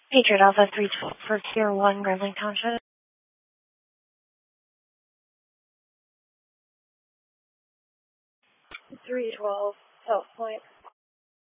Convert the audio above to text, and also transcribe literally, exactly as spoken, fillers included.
Patriot Alpha three twelve for Tier one, Grevling Township. three twelve, South Point.